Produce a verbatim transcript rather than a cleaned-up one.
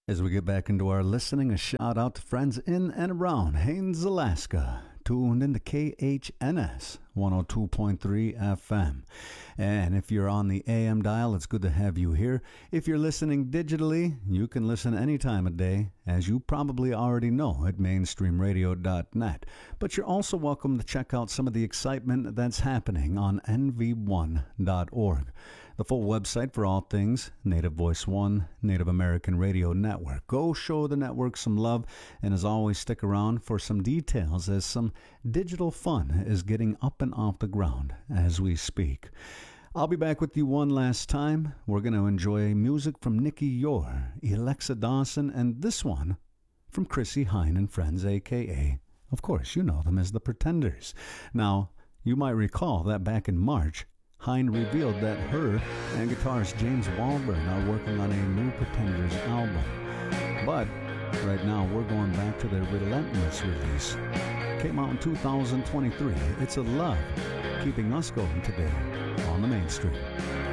As we get back into our listening, a shout out to friends in and around Haines, Alaska, tuned into K H N S one oh two point three F M. And if you're on the A M dial, it's good to have you here. If you're listening digitally, you can listen any time of day, as you probably already know, at mainstream radio dot net. But you're also welcome to check out some of the excitement that's happening on N V one dot org. The full website for all things Native Voice One, Native American Radio Network. Go show the network some love, and as always, stick around for some details as some digital fun is getting up and off the ground as we speak. I'll be back with you one last time. We're going to enjoy music from Nikki Yor, Alexa Dawson, and this one from Chrissie Hynde and Friends, a k a, of course, you know them as the Pretenders. Now, you might recall that back in March, Hynde revealed that her and guitarist James Walburn are working on a new Pretenders album. But right now, we're going back to their Relentless release. Came out in two thousand twenty-three. It's a love keeping us going today on the mainstream.